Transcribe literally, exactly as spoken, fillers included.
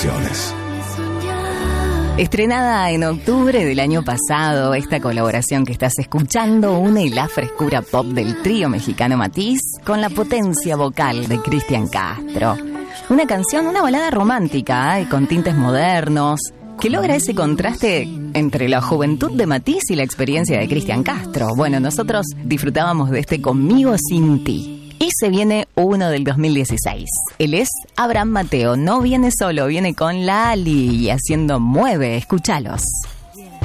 Producciones. Estrenada en octubre del año pasado, esta colaboración que estás escuchando une la frescura pop del trío mexicano Matiz con la potencia vocal de Cristian Castro. Una canción, una balada romántica ¿eh? con tintes modernos, que logra ese contraste entre la juventud de Matiz y la experiencia de Cristian Castro. Bueno, nosotros disfrutábamos de este Conmigo Sin Ti. Y se viene uno del dos mil dieciséis. Él es Abraham Mateo. No viene solo, viene con la Ali y haciendo Mueve. Escúchalos.